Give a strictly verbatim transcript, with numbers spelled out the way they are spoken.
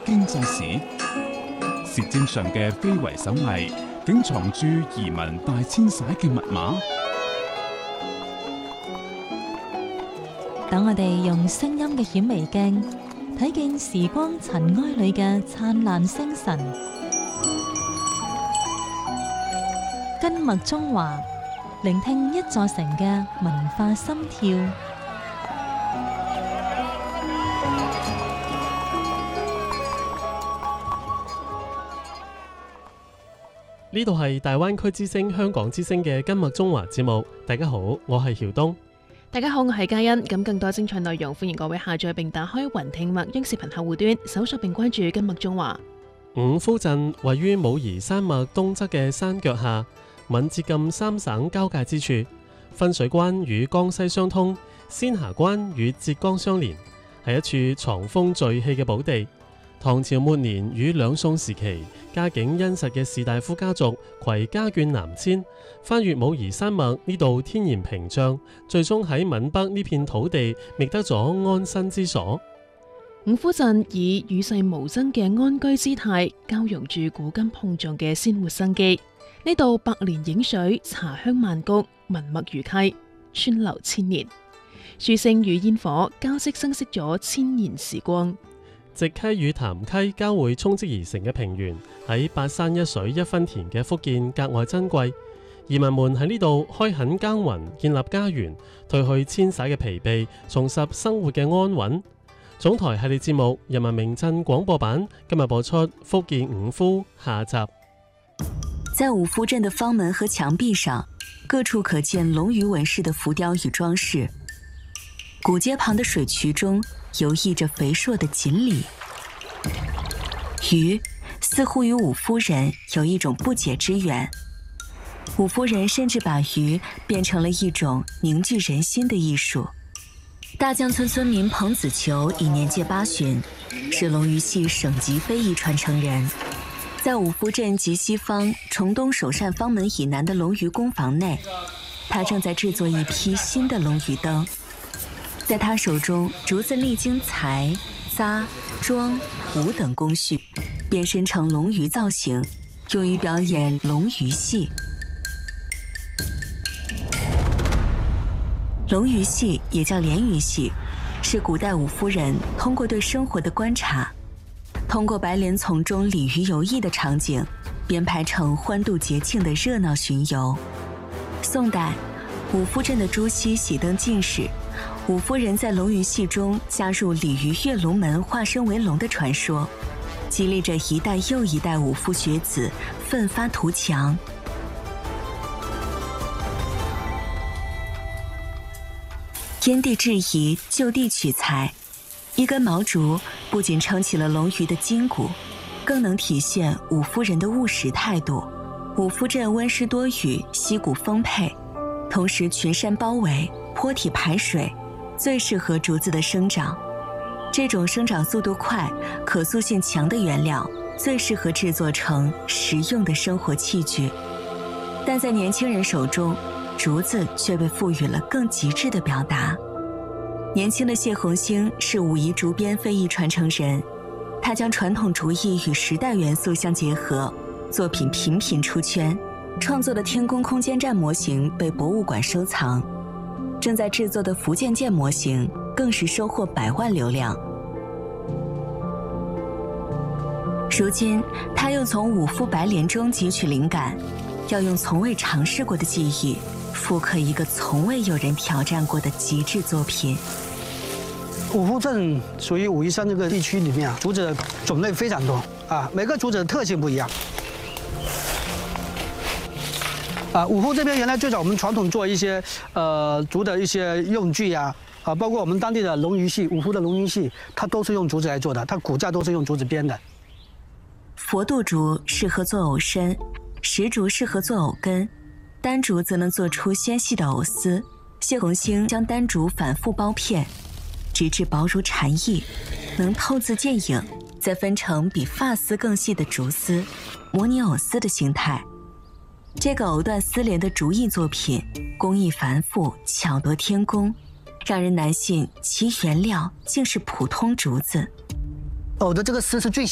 經濟史，舌尖上嘅非遺手藝，竟藏住移民大遷徙嘅密碼。 等我哋用聲音嘅顯微鏡睇見時光塵埃裏嘅燦爛星辰，根脈中華，聆聽一座城嘅文化心跳。 呢度係大灣區之聲香港之聲嘅根脈中華節目。大家好，我係曉東。 大家好，我係嘉欣。咁更多精彩內容，歡迎各位下載並打開雲聽麥音視頻客戶端，搜索並關注根脈中華。 五夫鎮位於武夷山脈東側嘅山腳下，閩浙贛三省交界之處，分水關與江西相通，仙霞關與浙江相連，係一處藏風聚氣嘅寶地。唐朝末年與兩宋時期家境殷實嘅士大夫家族攜家眷南遷，翻越武夷山脈呢度天然屏障，最終喺閩北呢片土地覓得咗安身之所。 五夫鎮以與世無爭嘅安居姿態，交融住古今碰撞嘅鮮活生機。呢度百年影水，茶香萬谷，文脈如溪，川流千年，書聲與煙火交織生息咗千年時光。 直溪與潭溪交匯沖積而成嘅平原，喺八山一水一分田嘅福建格外珍貴。移民們喺呢度開墾耕耘，建立家園，褪去遷徙嘅疲憊，重拾生活嘅安穩。總台系列節目《人民名鎮廣播版》今日播出福建五夫下集。 在五夫鎮的坊門和牆壁上，各處可見龍魚紋飾的浮雕與裝飾。古街旁的水渠中游溢着肥碩的錦鯉，魚似乎與五夫人有一種不解之緣。五夫人甚至把魚變成了一種凝聚人心的藝術。大將村村民彭子球已年屆八旬，是龍魚戲省級非遺傳承人。在五夫鎮及西方崇東首善坊門以南的龍魚工房內，他正在製作一批新的龍魚燈。在他手中，竹子歷經裁、紮、裝、糊等工序，變身成龍魚造型，用於表演龍魚戲。龍魚戲也叫鯰魚戲，是古代五夫人通過對生活的觀察，通過白蓮叢中鯉魚游弋的場景，編排成歡度節慶的熱鬧巡遊。宋代，五夫鎮的朱熹喜燈進士，五夫人在龍魚戲中加入鯉魚躍龍門化身為龍的傳說，激勵着一代又一代五夫學子奮發圖強。因地制宜，就地取材，一根毛竹不僅撐起了龍魚的筋骨，更能體現五夫人的務實態度。五夫鎮溫濕多雨，溪谷豐沛，同時群山包圍，坡體排水，最適合竹子的生長。這種生長速度快、可塑性強的原料，最適合製作成實用的生活器具。但在年輕人手中，竹子卻被賦予了更極致的表達。年輕的謝紅星是武夷竹編非遺傳承人，他將傳統竹藝與時代元素相結合，作品頻頻出圈，創作的天宮空間站模型被博物館收藏，正在製作的福建艦模型更是收穫百萬流量。如今，他又從五夫白蓮中汲取靈感，要用從未嘗試過的技藝，復刻一個從未有人挑戰過的極致作品。 五夫鎮屬於武夷山這個地區裡面啊，竹子的種類非常多啊，每個竹子的特性不一樣。啊，五夫這邊原來最早我們傳統做一些呃竹的一些用具呀，啊，包括我們當地的龍魚戲，五夫的龍魚戲，它都是用竹子來做的，它骨架都是用竹子編的。 佛度竹適合做藕身，石竹適合做藕根，單竹則能做出纖細的藕絲。謝紅星將單竹反覆包片，直至薄如蟬翼，能透字見影，再分成比髮絲更細的竹絲，模擬藕絲的形態。這個藕斷絲連的竹藝作品，工藝繁複，巧奪天工，讓人難信其原料竟是普通竹子。 藕的這個絲是最細